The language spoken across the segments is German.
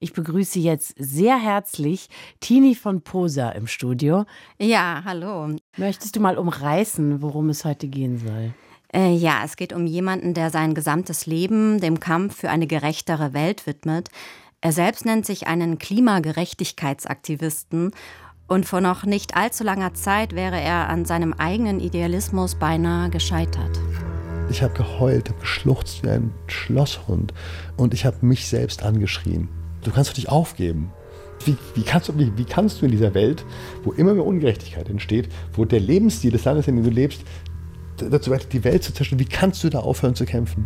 Ich begrüße jetzt sehr herzlich Tini von Posa im Studio. Ja, hallo. Möchtest du mal umreißen, worum es heute gehen soll? Ja, es geht um jemanden, der sein gesamtes Leben dem Kampf für eine gerechtere Welt widmet. Er selbst nennt sich einen Klimagerechtigkeitsaktivisten und vor noch nicht allzu langer Zeit wäre er an seinem eigenen Idealismus beinahe gescheitert. Ich habe geheult, habe geschluchzt wie ein Schlosshund und ich habe mich selbst angeschrien. Du kannst doch nicht aufgeben. Wie kannst du in dieser Welt, wo immer mehr Ungerechtigkeit entsteht, wo der Lebensstil des Landes, in dem du lebst, dazu beiträgt, die Welt zu zerstören, wie kannst du da aufhören zu kämpfen?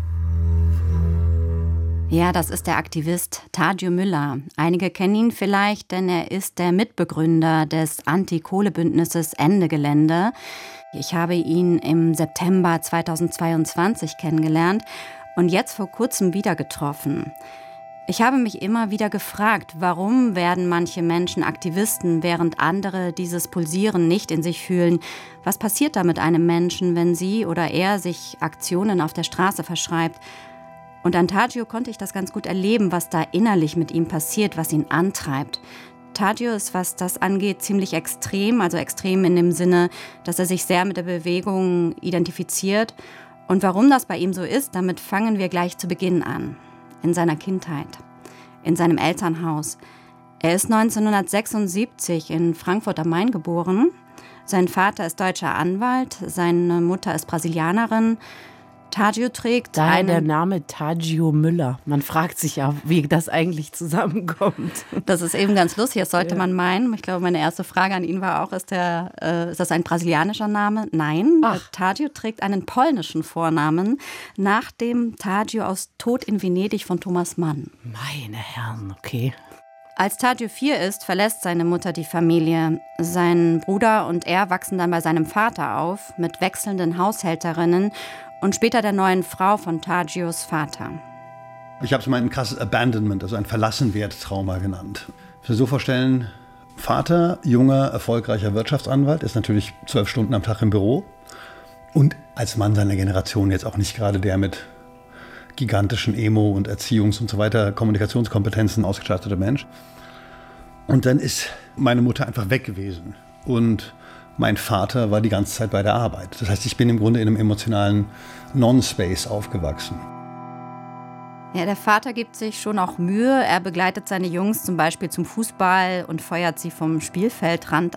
Ja, das ist der Aktivist Tadjö Müller. Einige kennen ihn vielleicht, denn er ist der Mitbegründer des Anti-Kohle-Bündnisses Ende Gelände. Ich habe ihn im September 2022 kennengelernt und jetzt vor kurzem wieder getroffen. Ich habe mich immer wieder gefragt, warum werden manche Menschen Aktivisten, während andere dieses Pulsieren nicht in sich fühlen? Was passiert da mit einem Menschen, wenn sie oder er sich Aktionen auf der Straße verschreibt? Und an Tadjö konnte ich das ganz gut erleben, was da innerlich mit ihm passiert, was ihn antreibt. Tadjö ist, was das angeht, ziemlich extrem, also extrem in dem Sinne, dass er sich sehr mit der Bewegung identifiziert. Und warum das bei ihm so ist, damit fangen wir gleich zu Beginn an. In seiner Kindheit, in seinem Elternhaus. Er ist 1976 in Frankfurt am Main geboren. Sein Vater ist deutscher Anwalt, seine Mutter ist Brasilianerin. Tadjö trägt Daher der Name Tadjö Müller. Man fragt sich ja, wie das eigentlich zusammenkommt. Das ist eben ganz lustig, das sollte man meinen. Ich glaube, meine erste Frage an ihn war auch, ist das ein brasilianischer Name? Nein, Tadjö trägt einen polnischen Vornamen nach dem Tadjö aus Tod in Venedig von Thomas Mann. Meine Herren, okay. Als Tadjö 4 ist, verlässt seine Mutter die Familie. Sein Bruder und er wachsen dann bei seinem Vater auf, mit wechselnden Haushälterinnen und später der neuen Frau von Tadjös Vater. Ich habe es mal ein krasses Abandonment, also ein Verlassenwert-Trauma genannt. Ich muss mir so vorstellen, Vater, junger, erfolgreicher Wirtschaftsanwalt, ist natürlich 12 Stunden am Tag im Büro. Und als Mann seiner Generation jetzt auch nicht gerade der mit gigantischen Emo- und Erziehungs- und so weiter Kommunikationskompetenzen ausgestattete Mensch. Und dann ist meine Mutter einfach weg gewesen. Und mein Vater war die ganze Zeit bei der Arbeit. Das heißt, ich bin im Grunde in einem emotionalen Non-Space aufgewachsen. Ja, der Vater gibt sich schon auch Mühe. Er begleitet seine Jungs zum Beispiel zum Fußball und feuert sie vom Spielfeldrand